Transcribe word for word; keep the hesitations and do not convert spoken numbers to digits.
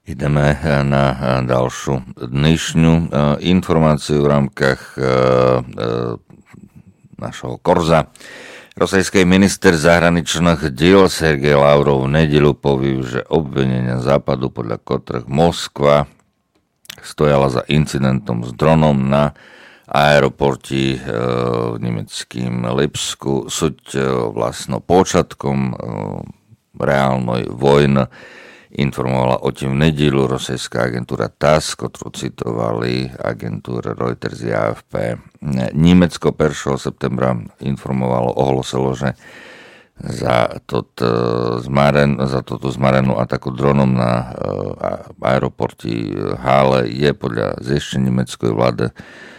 Ideme na ďalšiu dnešnú informáciu v rámkach našho Korza. Rosijský minister zahraničných diel Sergej Lavrov v nedeľu povedal, že obvinenia Západu, podľa ktorých Moskva stojala za incidentom s dronom na aeroporti v nemeckým Lipsku, sú vlastno počatkom reálnej vojny. Informovala o tým v nedeľu rosijská agentúra TASS, ktorú citovali agentúra Reuters a á ef pé. Nemecko prvého septembra informovalo, ohlasilo, že za, toto zmaren, za toto zmarenú ataku dronom na aeroporti Halle je podľa zjištění nemeckej vlády